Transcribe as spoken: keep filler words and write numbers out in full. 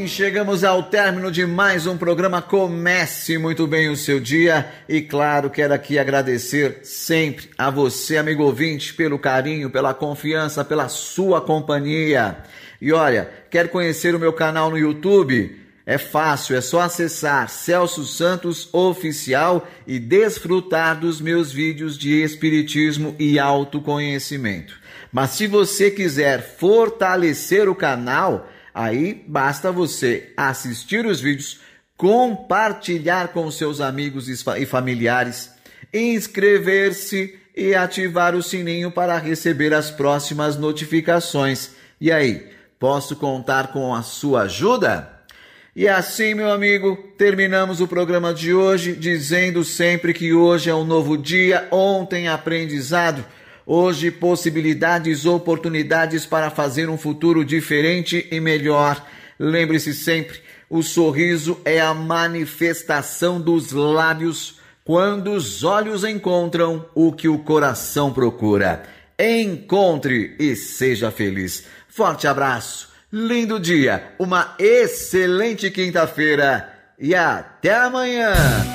assim chegamos ao término de mais um programa. Comece muito bem o seu dia e, claro, quero aqui agradecer sempre a você, amigo ouvinte, pelo carinho, pela confiança, pela sua companhia. E olha, quer conhecer o meu canal no YouTube? É fácil, é só acessar Celso Santos Oficial e desfrutar dos meus vídeos de espiritismo e autoconhecimento. Mas se você quiser fortalecer o canal, aí basta você assistir os vídeos, compartilhar com seus amigos e familiares, inscrever-se e ativar o sininho para receber as próximas notificações. E aí, posso contar com a sua ajuda? E assim, meu amigo, terminamos o programa de hoje dizendo sempre que hoje é um novo dia, ontem aprendizado, hoje possibilidades, oportunidades para fazer um futuro diferente e melhor. Lembre-se sempre, o sorriso é a manifestação dos lábios quando os olhos encontram o que o coração procura. Encontre e seja feliz. Forte abraço, lindo dia, uma excelente quinta-feira e até amanhã.